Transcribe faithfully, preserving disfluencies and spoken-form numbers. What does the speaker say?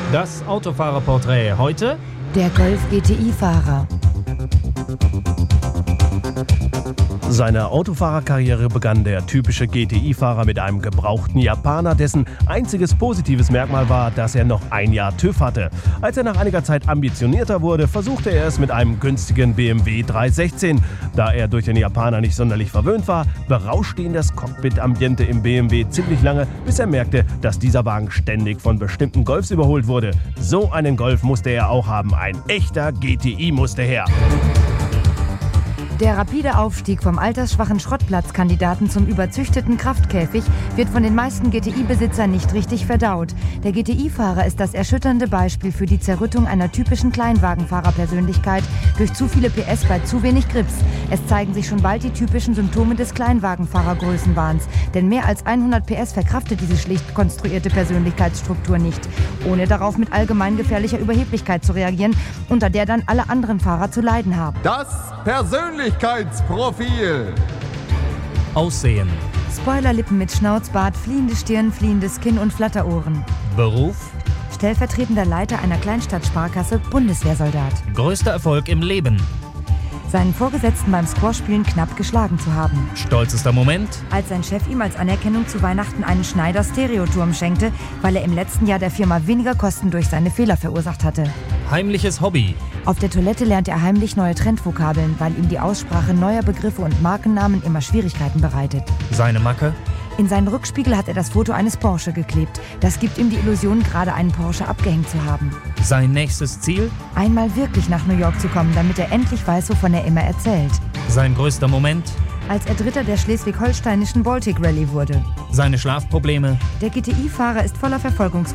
Das Autofahrerporträt heute: Der Golf G T I-Fahrer. Seine Autofahrerkarriere begann der typische G T I-Fahrer mit einem gebrauchten Japaner, dessen einziges positives Merkmal war, dass er noch ein Jahr TÜV hatte. Als er nach einiger Zeit ambitionierter wurde, versuchte er es mit einem günstigen B M W dreihundertsechzehn. Da er durch den Japaner nicht sonderlich verwöhnt war, berauschte ihn das Cockpit-Ambiente im B M W ziemlich lange, bis er merkte, dass dieser Wagen ständig von bestimmten Golfs überholt wurde. So einen Golf musste er auch haben, ein echter G T I musste her. Der rapide Aufstieg vom altersschwachen Schrottplatzkandidaten zum überzüchteten Kraftkäfig wird von den meisten G T I-Besitzern nicht richtig verdaut. Der G T I-Fahrer ist das erschütternde Beispiel für die Zerrüttung einer typischen Kleinwagenfahrerpersönlichkeit durch zu viele P S bei zu wenig Grips. Es zeigen sich schon bald die typischen Symptome des Kleinwagenfahrergrößenwahns. Denn mehr als hundert P S verkraftet diese schlicht konstruierte Persönlichkeitsstruktur nicht, ohne darauf mit allgemein gefährlicher Überheblichkeit zu reagieren, unter der dann alle anderen Fahrer zu leiden haben. Das Persönlichkeitsprofil. Aussehen: Spoilerlippen mit Schnauzbart, fliehende Stirn, fliehendes Kinn und Flatterohren. Beruf: Stellvertretender Leiter einer Kleinstadtsparkasse, Bundeswehrsoldat. größter Erfolg im Leben: Seinen Vorgesetzten beim Squashspielen knapp geschlagen zu haben. stolzester Moment: Als sein Chef ihm als Anerkennung zu Weihnachten einen Schneider-Stereoturm schenkte, weil er im letzten Jahr der Firma weniger Kosten durch seine Fehler verursacht hatte. heimliches Hobby: Auf der Toilette lernt er heimlich neue Trendvokabeln, weil ihm die Aussprache neuer Begriffe und Markennamen immer Schwierigkeiten bereitet. seine Macke: In seinen Rückspiegel hat er das Foto eines Porsche geklebt. Das gibt ihm die Illusion, gerade einen Porsche abgehängt zu haben. sein nächstes Ziel: Einmal wirklich nach New York zu kommen, damit er endlich weiß, wovon er immer erzählt. sein größter Moment: Als er Dritter der schleswig-holsteinischen Baltic Rallye wurde. seine Schlafprobleme: Der G T I-Fahrer ist voller Verfolgungs